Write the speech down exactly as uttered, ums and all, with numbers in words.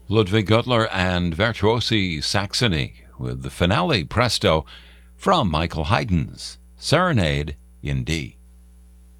Ludwig Gutler and Virtuosi Saxony with the finale Presto from Michael Haydn's Serenade in D.